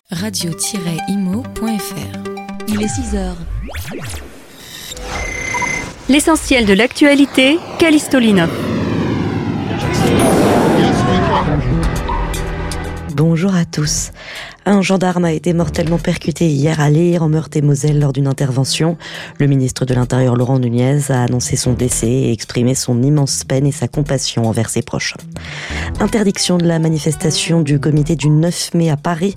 radio-imo.fr. Il est 6h. L'essentiel de l'actualité, Callisto Linov. Bonjour à tous. Un gendarme a été mortellement percuté hier à Leyre, en Meurthe-et-Moselle, lors d'une intervention. Le ministre de l'Intérieur, Laurent Nunez, a annoncé son décès et exprimé son immense peine et sa compassion envers ses proches. Interdiction de la manifestation du comité du 9 mai à Paris.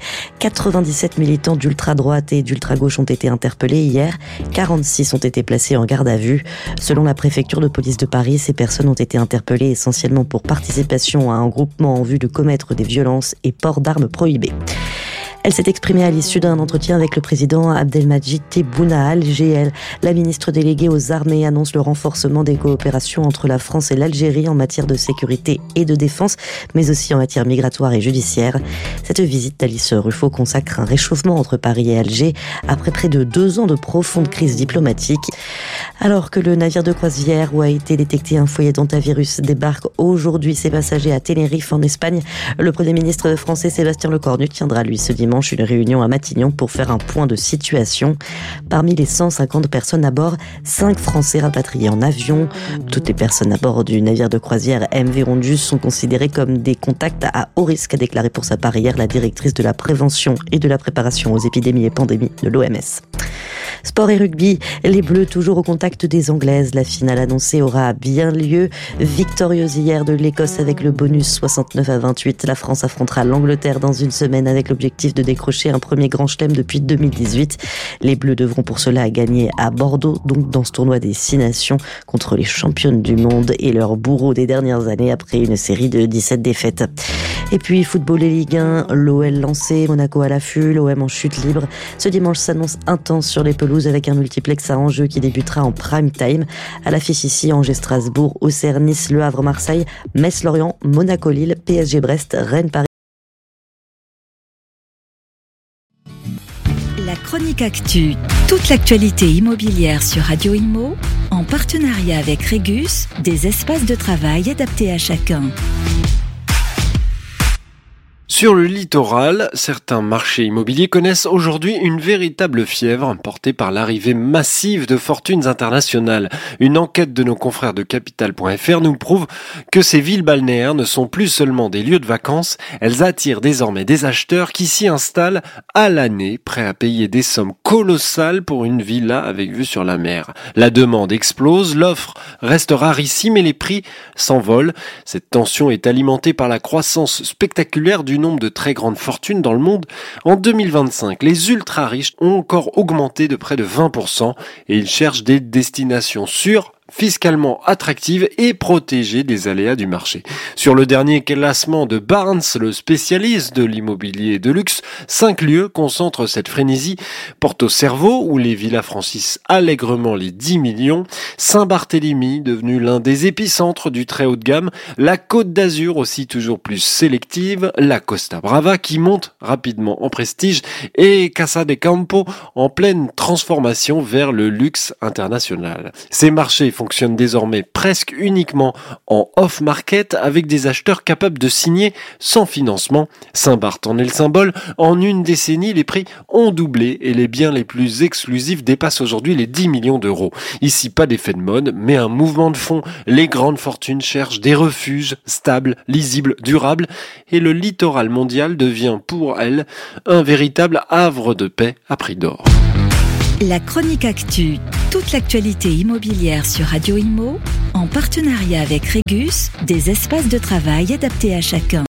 97 militants d'ultra-droite et d'ultra-gauche ont été interpellés hier. 46 ont été placés en garde à vue. Selon la préfecture de police de Paris, ces personnes ont été interpellées essentiellement pour participation à un groupement en vue de commettre des violences et port d'armes prohibées. Elle s'est exprimée à l'issue d'un entretien avec le président Abdelmadjid Tebboune à Alger. La ministre déléguée aux armées annonce le renforcement des coopérations entre la France et l'Algérie en matière de sécurité et de défense, mais aussi en matière migratoire et judiciaire. Cette visite d'Alice Ruffo consacre un réchauffement entre Paris et Alger après près de 2 ans de profonde crise diplomatique. Alors que le navire de croisière où a été détecté un foyer d'hantavirus débarque aujourd'hui ses passagers à Tenerife en Espagne, le Premier ministre français Sébastien Lecornu tiendra lui ce dimanche une réunion à Matignon pour faire un point de situation. Parmi les 150 personnes à bord, 5 Français rapatriés en avion. Toutes les personnes à bord du navire de croisière MV Rondus sont considérées comme des contacts à haut risque, a déclaré pour sa part hier la directrice de la prévention et de la préparation aux épidémies et pandémies de l'OMS. Sport et rugby, les Bleus toujours au contact des Anglaises. La finale annoncée aura bien lieu. Victorieuse hier de l'Écosse avec le bonus 69-28. La France affrontera l'Angleterre dans une semaine avec l'objectif de décrocher un premier grand chelem depuis 2018. Les Bleus devront pour cela gagner à Bordeaux, donc dans ce tournoi des 6 nations, contre les championnes du monde et leurs bourreaux des dernières années après une série de 17 défaites. Et puis football et Ligue 1, l'OL lancé, Monaco à l'affût, l'OM en chute libre. Ce dimanche s'annonce intense sur les pelouses avec un multiplex à enjeu qui débutera en prime time. À l'affiche ici, Angers-Strasbourg, Auxerre-Nice, Le Havre-Marseille, Metz-Lorient, Monaco-Lille, PSG-Brest, Rennes-Paris. La chronique actu, toute l'actualité immobilière sur Radio Imo, en partenariat avec Régus, des espaces de travail adaptés à chacun. Sur le littoral, certains marchés immobiliers connaissent aujourd'hui une véritable fièvre portée par l'arrivée massive de fortunes internationales. Une enquête de nos confrères de Capital.fr nous prouve que ces villes balnéaires ne sont plus seulement des lieux de vacances, elles attirent désormais des acheteurs qui s'y installent à l'année, prêts à payer des sommes colossales pour une villa avec vue sur la mer. La demande explose, l'offre reste rarissime et les prix s'envolent. Cette tension est alimentée par la croissance spectaculaire du nombre de très grandes fortunes dans le monde. En 2025, les ultra-riches ont encore augmenté de près de 20% et ils cherchent des destinations sûres, fiscalement attractive et protégée des aléas du marché. Sur le dernier classement de Barnes, le spécialiste de l'immobilier de luxe, 5 lieux concentrent cette frénésie. Porto Cervo, où les villas franchissent allègrement les 10 millions, Saint-Barthélemy, devenu l'un des épicentres du très haut de gamme, la Côte d'Azur, aussi toujours plus sélective, la Costa Brava, qui monte rapidement en prestige, et Casa de Campo, en pleine transformation vers le luxe international. Ces marchés fonctionne désormais presque uniquement en off-market avec des acheteurs capables de signer sans financement. Saint-Barth en est le symbole. En une décennie, les prix ont doublé et les biens les plus exclusifs dépassent aujourd'hui les 10 millions d'euros. Ici, pas d'effet de mode, mais un mouvement de fond. Les grandes fortunes cherchent des refuges stables, lisibles, durables et le littoral mondial devient pour elles un véritable havre de paix à prix d'or. La chronique actu, toute l'actualité immobilière sur Radio Imo, en partenariat avec Régus, des espaces de travail adaptés à chacun.